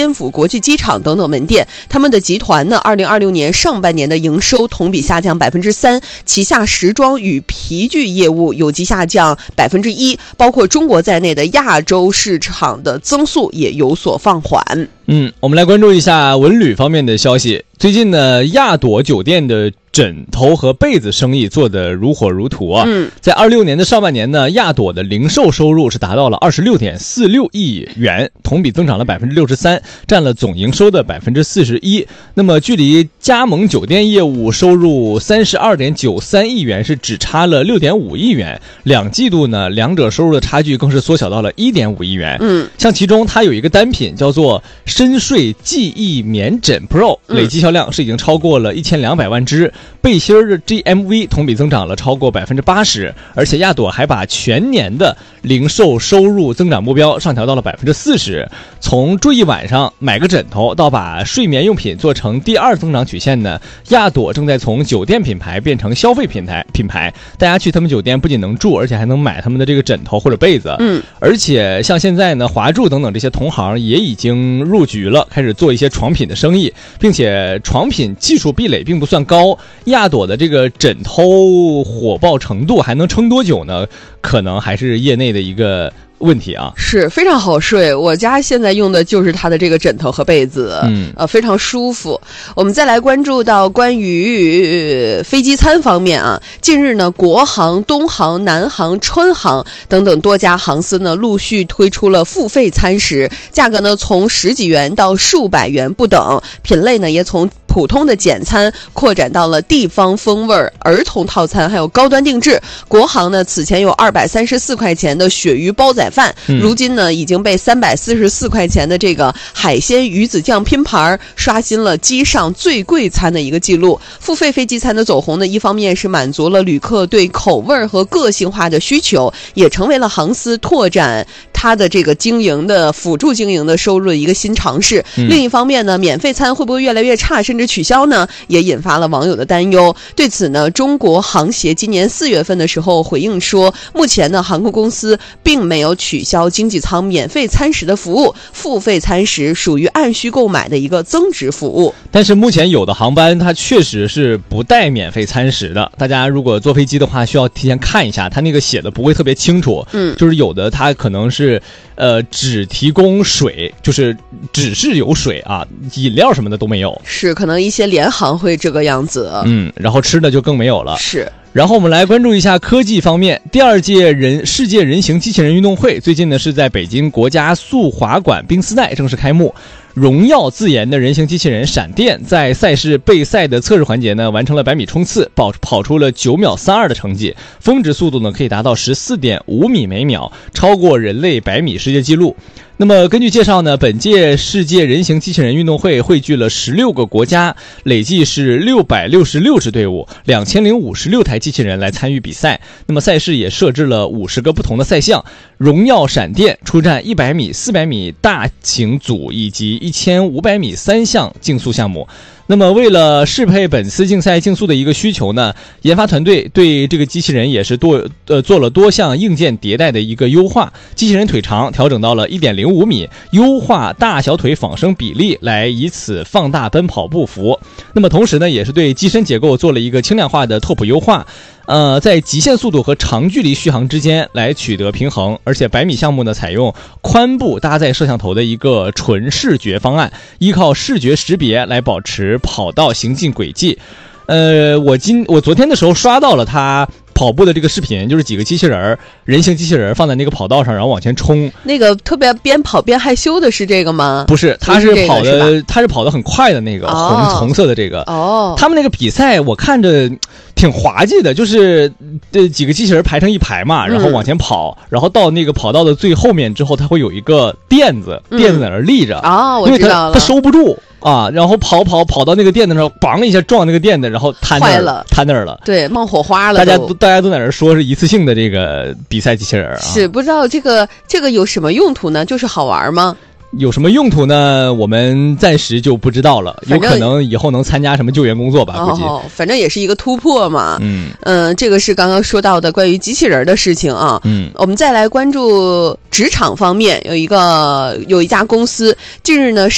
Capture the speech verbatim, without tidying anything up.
天府国际机场等等门店。他们的集团呢，二零二六年上半年的营收同比下降百分之三，旗下时装与皮具业务有机下降百分之一，包括中国在内的亚洲市场的增速也有所放缓。 嗯，我们来关注一下文旅方面的消息。最近呢，亚朵酒店的枕头和被子生意做得如火如荼啊！ 嗯， 在二六年的上半年呢，亚朵的零售收入是达到了二十六点四六亿元，同比增长了百分之六十三，占了总营收的百分之四十一。那么，距离加盟酒店业务收入三十二点九三亿元是只差了六点五亿元。两季度呢，两者收入的差距更是缩小到了一点五亿元。 嗯， 像其中它有一个单品叫做深睡记忆棉枕 Pro， 累计销量是已经超过了一千两百万只。背心的 G M V 同比增长了超过百分之八十，而且亚朵还把全年的零售收入增长目标上调到了百分之四十。从住一晚上买个枕头到把睡眠用品做成第二增长曲线呢，亚朵正在从酒店品牌变成消费品牌品牌。大家去他们酒店不仅能住，而且还能买他们的这个枕头或者被子。 嗯， 而且像现在呢，华住等等这些同行也已经入局了，开始做一些床品的生意，并且床品技术壁垒并不算高。亚朵的这个枕头火爆程度还能撑多久呢？可能还是业内的一个问题啊。 是非常好睡，我家现在用的就是它的这个枕头和被子， 嗯， 呃，非常舒服。我们再来关注到关于、呃、飞机餐方面啊，近日呢，国航、东航、南航、川航等等多家航司呢，陆续推出了付费餐食，价格呢从十几元到数百元不等，品类呢也从普通的简餐扩展到了地方风味儿童套餐，还有高端定制。国航呢此前有二百三十四块钱的鳕鱼煲仔饭， 嗯、 如今呢已经被三百四十四块钱的这个海鲜鱼子酱拼盘刷新了机上最贵餐的一个记录。付费飞机餐的走红呢，一方面是满足了旅客对口味和个性化的需求，也成为了航司拓展它的这个经营的辅助经营的收入的一个新尝试。 嗯、 另一方面呢，免费餐会不会越来越差，甚至取消呢，也引发了网友的担忧。对此呢，中国航协今年四月份的时候回应说，目前呢，航空公司并没有取消经济舱免费餐食的服务，付费餐食属于按需购买的一个增值服务。 但是目前有的航班它确实是不带免费餐食的，大家如果坐飞机的话，需要提前看一下，它那个写的不会特别清楚。 嗯， 就是有的它可能是呃只提供水，就是只是有水啊，饮料什么的都没有。 是，可能一些联航会这个样子。 嗯，然后吃的就更没有了。 是。 然后我们来关注一下科技方面，第二届人世界人形机器人运动会最近呢是在北京国家速滑馆冰丝带正式开幕。荣耀自研的人形机器人闪电在赛事备赛的测试环节呢，完成了百米冲刺，跑跑出了九秒三二的成绩，峰值速度呢可以达到十四点五米每秒，超过人类百米世界纪录。那么根据介绍呢，本届世界人形机器人运动会汇聚了十六个国家，累计是六百六十六支队伍，两千零五十六台机器人来参与比赛。那么赛事也设置了五十个不同的赛项，荣耀闪电出战一百米、四百米大型组以及一千五百米三项竞速项目。那么为了适配本次竞赛竞速的一个需求呢，研发团队对这个机器人也是多呃做了多项硬件迭代的一个优化。机器人腿长调整到了 一点零五米，优化大小腿仿生比例来以此放大奔跑步幅。那么同时呢，也是对机身结构做了一个轻量化的拓扑优化。呃，在极限速度和长距离续航之间来取得平衡，而且百米项目呢，采用髋部搭载摄像头的一个纯视觉方案，依靠视觉识别来保持跑道行进轨迹。呃，我今我昨天的时候刷到了它跑步的这个视频，就是几个机器人人形机器人放在那个跑道上，然后往前冲。那个特别边跑边害羞的是这个吗？ 不是，他是跑的，他是跑得很快的那个、哦、红红色的这个。 哦， 他们那个比赛我看着挺滑稽的，就是这几个机器人排成一排嘛，然后往前跑，嗯、然后到那个跑道的最后面之后，它会有一个垫子， 嗯、 垫子在那立着啊、哦，我知道了， 它收不住。啊，然后跑跑跑到那个垫子上，梆一下撞那个垫子，然后瘫那儿了，瘫那儿了， 对，冒火花了。 大家都大家都在那儿说是一次性的这个比赛机器人啊， 是不知道这个这个有什么用途呢？就是好玩吗？ 有什么用途呢？我们暂时就不知道了，有可能以后能参加什么救援工作吧，估计。 哦，反正也是一个突破嘛。 嗯嗯、呃，这个是刚刚说到的关于机器人的事情啊。 嗯， 我们再来关注职场方面，有一个有一家公司近日呢。